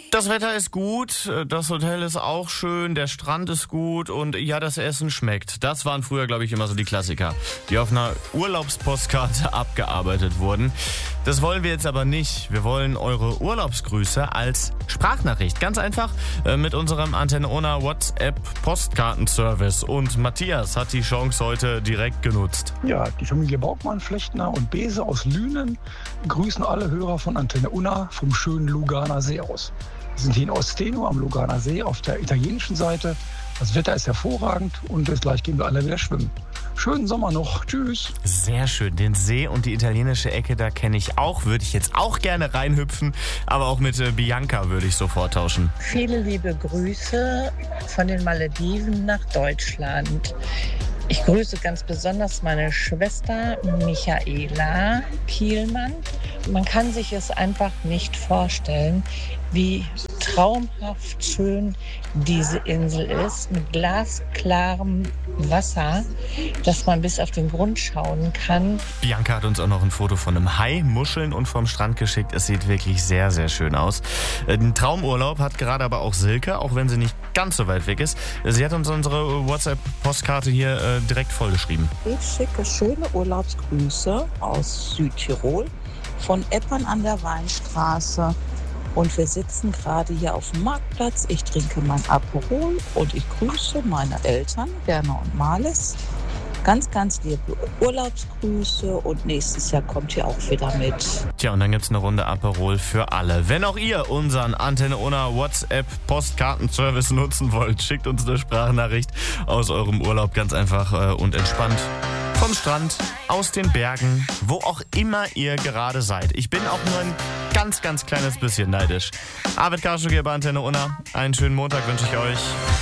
Das Wetter ist gut, das Hotel ist auch schön, der Strand ist gut und ja, das Essen schmeckt. Das waren früher, glaube ich, immer so die Klassiker, die auf einer Urlaubspostkarte abgearbeitet wurden. Das wollen wir jetzt aber nicht. Wir wollen eure Urlaubsgrüße als Sprachnachricht. Ganz einfach mit unserem Antenne Unna WhatsApp-Postkartenservice. Und Matthias hat die Chance heute direkt genutzt. Ja, die Familie Baugmann, Flechtner und Bese aus Lünen grüßen alle Hörer von Antenne Unna vom schönen Luganer See aus. Wir sind hier in Osteno am Luganer See auf der italienischen Seite. Das Wetter ist hervorragend und gleich gehen wir alle wieder schwimmen. Schönen Sommer noch. Tschüss. Sehr schön. Den See und die italienische Ecke, da kenne ich auch. Würde ich jetzt auch gerne reinhüpfen. Aber auch mit Bianca würde ich sofort tauschen. Viele liebe Grüße von den Malediven nach Deutschland. Ich grüße ganz besonders meine Schwester Michaela Kielmann. Man kann sich es einfach nicht vorstellen, wie traumhaft schön diese Insel ist, mit glasklarem Wasser, dass man bis auf den Grund schauen kann. Bianca hat uns auch noch ein Foto von einem Hai, Muscheln und vom Strand geschickt. Es sieht wirklich sehr, sehr schön aus. Ein Traumurlaub hat gerade aber auch Silke, auch wenn sie nicht ganz so weit weg ist. Sie hat uns unsere WhatsApp-Postkarte hier direkt vollgeschrieben. Ich schicke schöne Urlaubsgrüße aus Südtirol von Eppern an der Weinstraße. Und wir sitzen gerade hier auf dem Marktplatz. Ich trinke mein Aperol und ich grüße meine Eltern, Werner und Marlis. Ganz, ganz liebe Urlaubsgrüße und nächstes Jahr kommt ihr auch wieder mit. Tja, und dann gibt's eine Runde Aperol für alle. Wenn auch ihr unseren Antenne Unna WhatsApp-Postkartenservice nutzen wollt, schickt uns eine Sprachnachricht aus eurem Urlaub ganz einfach und entspannt. Vom Strand, aus den Bergen, wo auch immer ihr gerade seid. Ich bin auch nur ein ganz, ganz kleines bisschen neidisch. Arvid Karschuk hier bei Antenne Unna. Einen schönen Montag wünsche ich euch.